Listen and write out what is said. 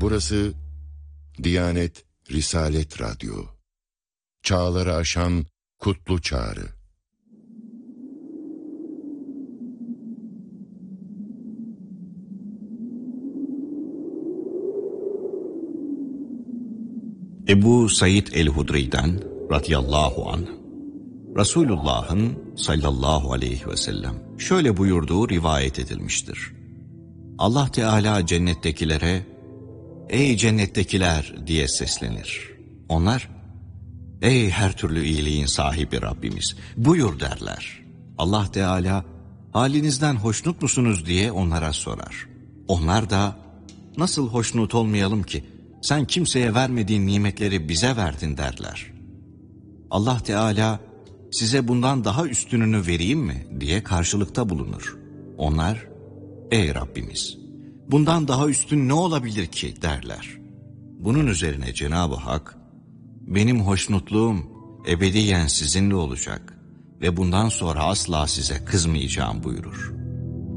Burası Diyanet Risalet Radyo. Çağları aşan kutlu çağrı. Ebu Said el-Hudri'den radıyallahu anh, Resulullah'ın sallallahu aleyhi ve sellem şöyle buyurduğu rivayet edilmiştir. Allah Teala cennettekilere, "Ey cennettekiler" diye seslenir. Onlar, "Ey her türlü iyiliğin sahibi Rabbimiz, buyur" derler. Allah Teala, "Halinizden hoşnut musunuz?" diye onlara sorar. Onlar da, "Nasıl hoşnut olmayalım ki? Sen kimseye vermediğin nimetleri bize verdin" derler. Allah Teala, "Size bundan daha üstününü vereyim mi?" diye karşılıkta bulunur. Onlar, "Ey Rabbimiz, bundan daha üstün ne olabilir ki?" derler. Bunun üzerine Cenab-ı Hak, "Benim hoşnutluğum ebediyen sizinle olacak ve bundan sonra asla size kızmayacağım" buyurur.